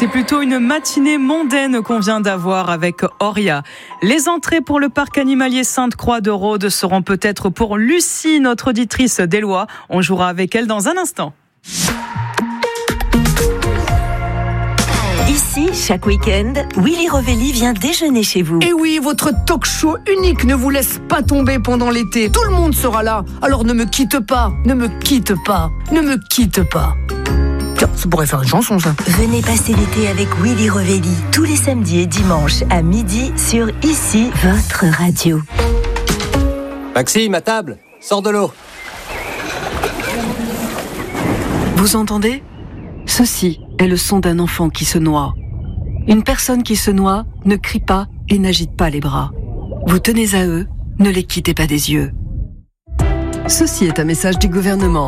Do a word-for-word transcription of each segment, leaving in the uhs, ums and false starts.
C'est plutôt une matinée mondaine qu'on vient d'avoir avec Oria. Les entrées pour le parc animalier Sainte-Croix de Rhodes seront peut-être pour Lucie, notre auditrice d'Éloie. On jouera avec elle dans un instant. Ici, chaque week-end, Willy Revelli vient déjeuner chez vous. Et oui, votre talk show unique ne vous laisse pas tomber pendant l'été. Tout le monde sera là. Alors ne me quitte pas, ne me quitte pas, ne me quitte pas. Tiens, ça pourrait faire une chanson, ça. Venez passer l'été avec Willy Revelli, tous les samedis et dimanches à midi sur Ici, votre radio. Maxime, à table, sors de l'eau. Vous entendez ? Ceci est le son d'un enfant qui se noie. Une personne qui se noie ne crie pas et n'agite pas les bras. Vous tenez à eux, ne les quittez pas des yeux. Ceci est un message du gouvernement.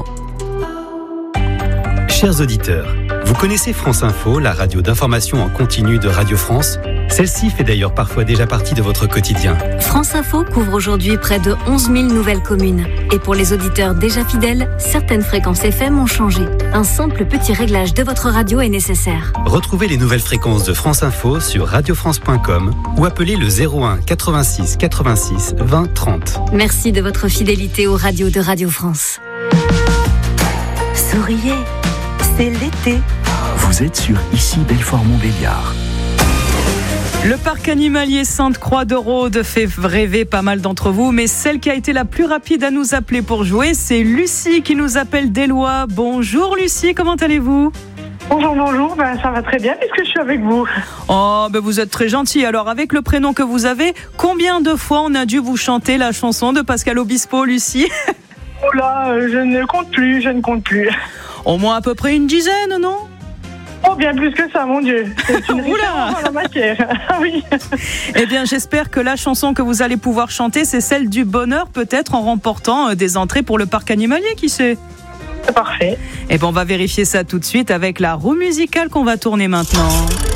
Chers auditeurs, vous connaissez France Info, la radio d'information en continu de Radio France ? Celle-ci fait d'ailleurs parfois déjà partie de votre quotidien. France Info couvre aujourd'hui près de onze mille nouvelles communes. Et pour les auditeurs déjà fidèles, certaines fréquences F M ont changé. Un simple petit réglage de votre radio est nécessaire. Retrouvez les nouvelles fréquences de France Info sur radio france point com ou appelez le zéro un quatre-vingt-six quatre-vingt-six vingt trente. Merci de votre fidélité aux radios de Radio France. Souriez, c'est l'été. Vous êtes sur Ici Belfort-Montbéliard. Le parc animalier Sainte-Croix de Rhodes fait rêver pas mal d'entre vous, mais celle qui a été la plus rapide à nous appeler pour jouer, c'est Lucie qui nous appelle d'Éloie. Bonjour Lucie, comment allez-vous ? Bonjour, bonjour, ben, ça va très bien puisque je suis avec vous. Oh, ben vous êtes très gentil. Alors avec le prénom que vous avez, combien de fois on a dû vous chanter la chanson de Pascal Obispo, Lucie ? Oh là, je ne compte plus, je ne compte plus. Au moins à peu près une dizaine, non ? Oh, bien plus que ça, mon Dieu. C'est une référence en la matière. Ah oui. Eh bien, j'espère que la chanson que vous allez pouvoir chanter, c'est celle du bonheur, peut-être en remportant des entrées pour le parc animalier, qui sait ? C'est parfait. Eh bien, on va vérifier ça tout de suite avec la roue musicale qu'on va tourner maintenant.